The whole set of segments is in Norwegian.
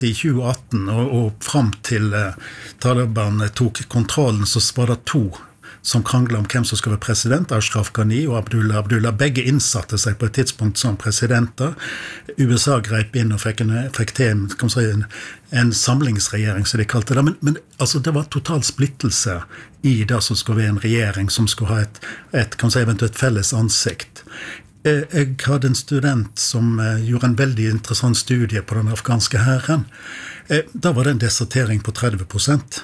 i 2018 og frem til Taliban tok kontrollen, så var det 2 som kranglet om hvem som skulle være president, Ashraf Ghani og Abdullah. Begge innsatte seg på et tidspunkt som presidenter. USA grep inn og fikk til en samlingsregjering, som de kalte det. Men altså, det var total splittelse i det som skulle være en regjering som skulle ha eventuelt felles ansikt. Jeg hadde en student som gjorde en veldig interessant studie på den afghanske hæren. Da var det en desertering på 30%.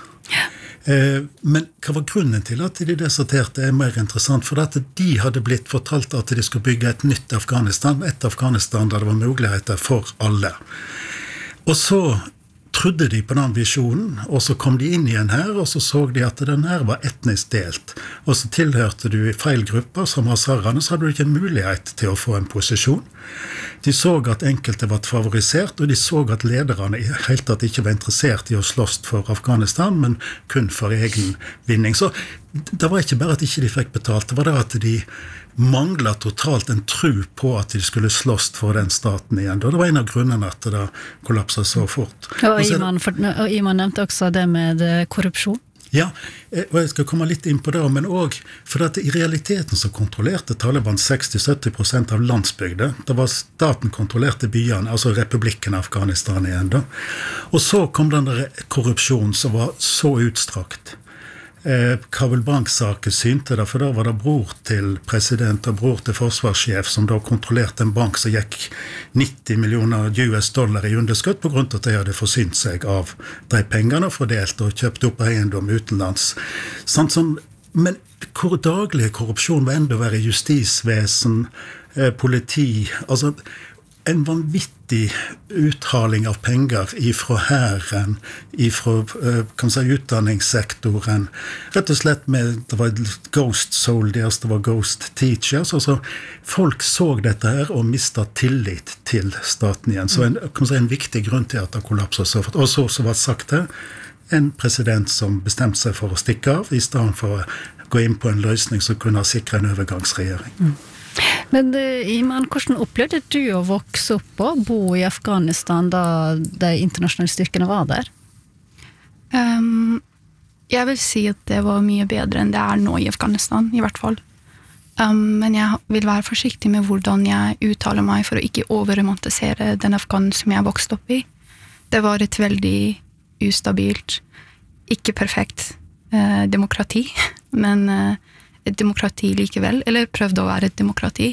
Men hva var grunnen til at de deserterte mer interessant, for at de hadde blitt fortalt at de skulle bygge et nytt Afghanistan, et Afghanistan der det var muligheter for alle. Og så trodde de på den visjonen, og så kom de inn igjen her, og så de at den her var etnisk delt. Og så tilhørte du i feil grupper, som hazarene, så hadde du ikke en mulighet til å få en posisjon. De så at enkelte var favorisert, og de så at lederne i helt tatt ikke var interessert i å slåss for Afghanistan, men kun for egen vinning. Så det var ikke bare at ikke de fikk betalt, det var det at de manglet totalt en tro på at de skulle slåss for den staten igjen. Det var en av grunnene at det kollapset så fort. Og Iman nevnte også det med korrupsjon. Ja, og jeg skal komme litt inn på det, men også for at i realiteten så kontrollerte Taliban 60-70% av landsbygda. Det var staten kontrollerte byene, altså republikken Afghanistan igjen da. Og så kom den der korrupsjonen som var så utstrakt. Kabul Bank-saken synte det, for da var det bror til president og bror til forsvarssjef som da kontrollerte en bank som gikk 90 millioner US-dollar i underskudd på grunn til at de hadde forsynt seg av de pengene og fordelt og kjøpt opp eiendom utenlands. Men daglig korrupsjon var enda være justisvesen, politi, altså en vanvittig uthaling av penger ifra hæren, ifra utdanningssektoren, rett og slett det var ghost soldiers, det var ghost teachers, altså folk så dette her og mistet tillit til staten igjen, så en viktig grunn til at det kollapset så fort. Og så var det sagt her, en president som bestemte seg for å stikke av, i stedet for å gå inn på en løsning som kunne sikre en overgangsregjering. Men Iman, hvordan opplevde du å vokse opp og bo i Afghanistan da de internasjonale styrkene var der? Jeg vil si at det var mye bedre enn det nå i Afghanistan, i hvert fall. Men jeg vil være forsiktig med hvordan jeg uttaler meg for å ikke overromantisere den Afghanen som jeg vokste opp i. Det var et veldig ustabilt, ikke perfekt demokrati, men et demokrati likevel, eller prøvde å være et demokrati.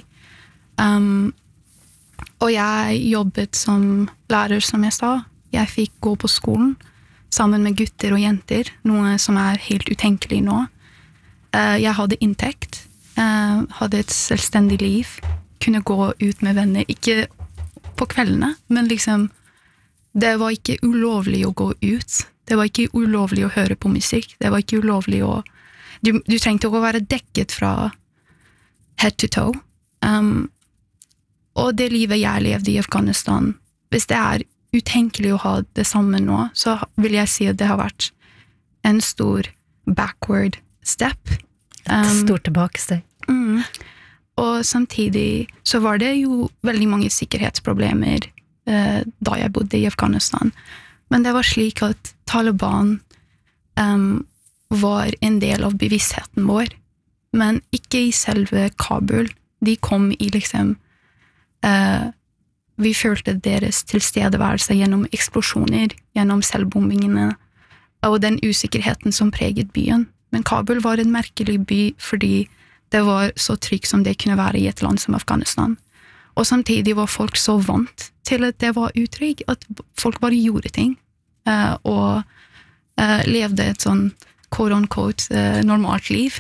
Og jeg jobbet som lærer, som jeg sa. Jeg fikk gå på skolen sammen med gutter og jenter, noe som helt utenkelig nå. Jeg hadde inntekt, hadde et selvstendig liv, kunne gå ut med venner, ikke på kveldene, men liksom, det var ikke ulovlig å gå ut. Det var ikke ulovlig å høre på musikk. Det var ikke ulovlig å Du trengte å være dekket fra head to toe. Og det livet jeg levde i Afghanistan, hvis det utenkelig å ha det samme nå, så vil jeg si at det har vært en stor backward step. Stort tilbakesteg. Og samtidig så var det jo veldig mange sikkerhetsproblemer da jeg bodde i Afghanistan. Men det var slik at Taliban var en del av bevisstheten vår, men ikke i selve Kabul. De kom i liksom vi følte deres tilstedeværelse gjennom eksplosjoner, gjennom selvbombingene og den usikkerheten som preget byen. Men Kabul var en merkelig by fordi det var så trygg som det kunne være i et land som Afghanistan. Og samtidig var folk så vant til at det var utrygg, at folk bare gjorde ting og levde et sånn quote-unquote normalt liv.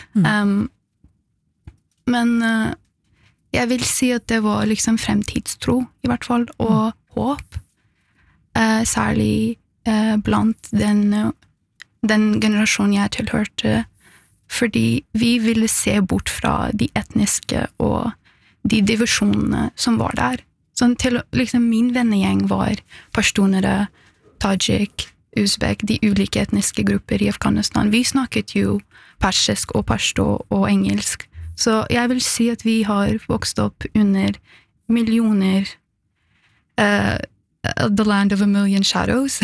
Men jeg vil si at det var liksom fremtidstro, i hvert fall, og håp. Særlig blant den generasjonen jeg tilhørte, fordi vi ville se bort fra de etniske og de divisjonene som var der. Sånn til liksom min vennegjeng var pashtunere, tajik, Uzbek, de ulike etniske grupper i Afghanistan. Vi snakket jo persisk og pashto og engelsk. Så jeg vil si at vi har vokst opp under millioner The Land of a Million Shadows.